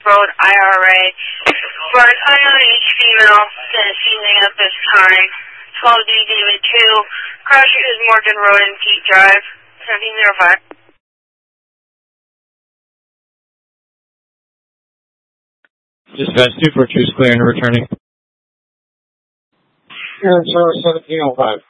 Road, IRA. For an unknown female that is seizing at this time. 12D David 2. Crusher is Morgan Road and Pete Drive. 1705. Dispatch 2 for choose clear and returning. Here, 1705.